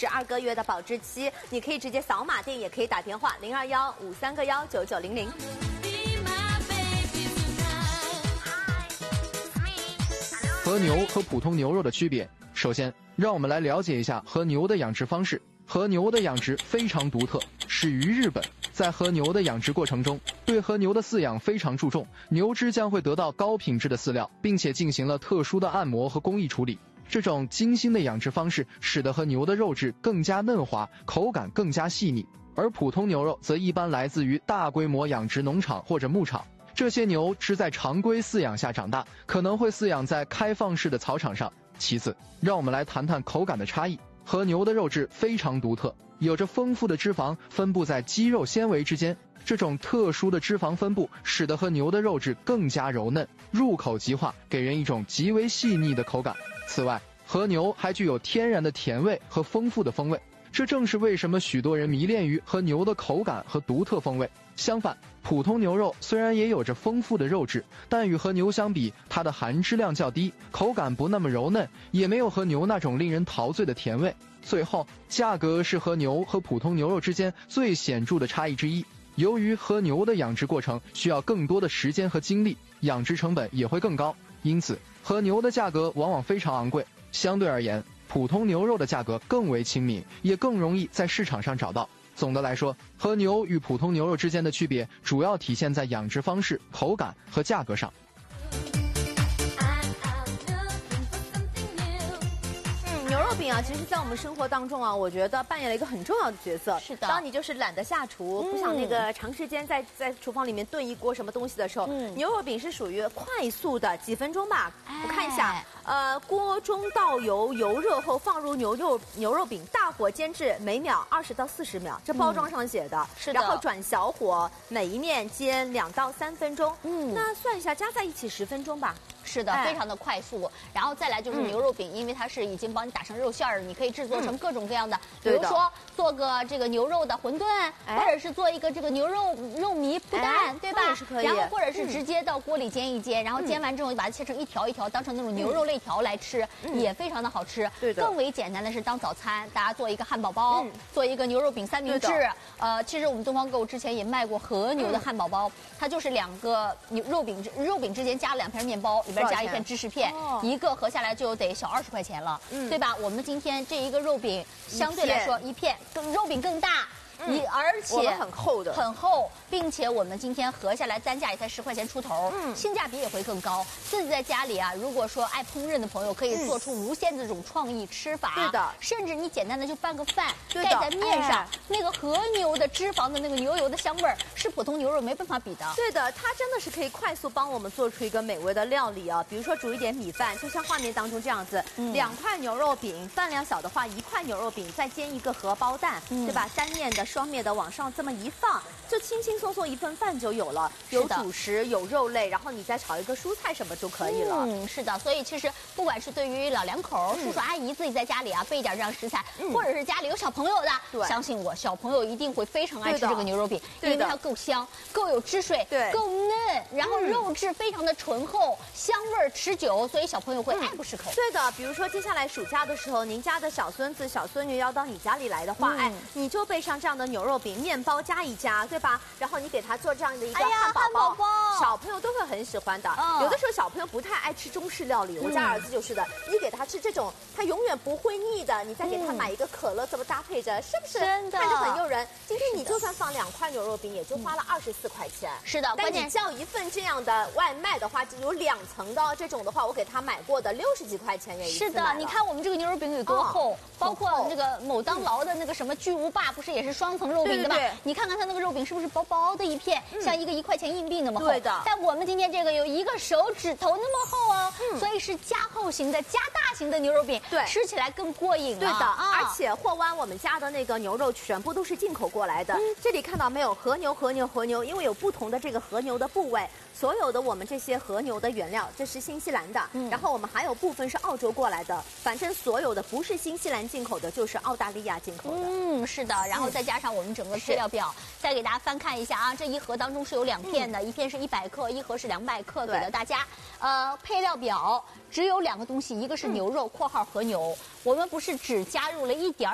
12个月的保质期。你可以直接扫码订，也可以打电话021-53个19900。 和牛和普通牛肉的区别，首先让我们来了解一下和牛的养殖方式。和牛的养殖非常独特，始于日本。在和牛的养殖过程中，对和牛的饲养非常注重，牛只将会得到高品质的饲料，并且进行了特殊的按摩和工艺处理。这种精心的养殖方式使得和牛的肉质更加嫩滑，口感更加细腻。而普通牛肉则一般来自于大规模养殖农场或者牧场，这些牛只在常规饲养下长大，可能会饲养在开放式的草场上。其次，让我们来谈谈口感的差异。和牛的肉质非常独特，有着丰富的脂肪分布在肌肉纤维之间，这种特殊的脂肪分布使得和牛的肉质更加柔嫩，入口即化，给人一种极为细腻的口感。此外，和牛还具有天然的甜味和丰富的风味，这正是为什么许多人迷恋于和牛的口感和独特风味。相反，普通牛肉虽然也有着丰富的肉质，但与和牛相比，它的含脂量较低，口感不那么柔嫩，也没有和牛那种令人陶醉的甜味。最后，价格是和牛和普通牛肉之间最显著的差异之一。由于和牛的养殖过程需要更多的时间和精力，养殖成本也会更高，因此和牛的价格往往非常昂贵。相对而言，普通牛肉的价格更为亲民，也更容易在市场上找到。总的来说，和牛与普通牛肉之间的区别主要体现在养殖方式、口感和价格上。 牛肉饼啊，其实在我们生活当中啊，我觉得扮演了一个很重要的角色。 是的， 当你就是懒得下厨，不想那个长时间在厨房里面炖一锅什么东西的时候，牛肉饼是属于快速的，几分钟吧。我看一下，锅中倒油，油热后放入牛肉饼，大火煎制，每秒20到40秒，这包装上写的。 是的。 然后转小火，每一面煎2到3分钟。那算一下，加在一起10分钟吧。 是的，非常的快速。然后再来就是牛肉饼，因为它是已经帮你打成肉馅儿了，你可以制作成各种各样的，比如说做个这个牛肉的馄饨，或者是做一个这个牛肉糜铺蛋，对吧？ 也是可以。 然后或者是直接到锅里煎一煎，然后煎完之后把它切成一条一条，当成那种牛肉肋条来吃，也非常的好吃。对的。更为简单的是当早餐，大家做一个汉堡包，做一个牛肉饼三明治。其实我们东方购物之前也卖过和牛的汉堡包，它就是2个肉饼之间加了2片面包。里边加一片芝士片，一个合下来就得小20块钱了，对吧？我们今天这一个肉饼相对来说一片肉饼更大。而且很厚的， 很厚，并且我们今天合下来单价也才10块钱出头，性价比也会更高。自己在家里啊，如果说爱烹饪的朋友，可以做出无限的这种创意吃法。 对的， 甚至你简单的就拌个饭，盖在面上，那个和牛的脂肪的那个牛油的香味儿，是普通牛肉没办法比的。 对的，它真的是可以快速帮我们做出一个美味的料理啊。比如说煮一点米饭，就像画面当中这样子，2块牛肉饼，饭量小的话1块牛肉饼，再煎一个荷包蛋，对吧？单面的、双面的往上这么一放，就轻轻松松一份饭就有了，有主食，有肉类，然后你再炒一个蔬菜什么就可以了。 是的，所以其实不管是对于老两口、叔叔阿姨自己在家里啊备一点这样食材，或者是家里有小朋友的，相信我，小朋友一定会非常爱吃这个牛肉饼，因为它够香，够有汁水，够嫩，然后肉质非常的醇厚，香味持久，所以小朋友会爱不释口。 对的，比如说接下来暑假的时候，您家的小孙子、小孙女要到你家里来的话，你就备上这样的牛肉饼，面包加一加，对吧？然后你给他做这样的一个汉堡包，小朋友都会很喜欢的。有的时候小朋友不太爱吃中式料理，我家儿子就是的，你给他吃这种，他永远不会腻的。你再给他买一个可乐，这么搭配着，是不是？ 真的， 看着很诱人。今天你就算放2块牛肉饼，也就花了24块钱。 是的， 但你叫一份这样的外卖的话，有2层的这种的话，我给他买过的60几块钱也一次。 是的，你看我们这个牛肉饼有多厚，包括这个某当劳的那个什么巨无霸，不是也是双层肉饼的吗？你看看它那个肉饼是不是薄薄的一片，像一个1块钱硬币那么厚？对的。但我们今天这个有一个手指头那么厚哦，所以是加厚型的、加大型的牛肉饼，吃起来更过瘾。 对的，而且货湾我们家的那个牛肉全部都是进口过来的。这里看到没有？和牛，因为有不同的这个和牛的部位。所有的我们这些和牛的原料，这是新西兰的，然后我们还有部分是澳洲过来的，反正所有的不是新西兰进口的，就是澳大利亚进口的。 是的，然后再加上我们整个配料表，再给大家翻看一下啊，这一盒当中是有2片的，一片是100克，一盒是200克，给了大家。配料表只有2个东西，一个是牛肉（括号和牛），我们不是只加入了一点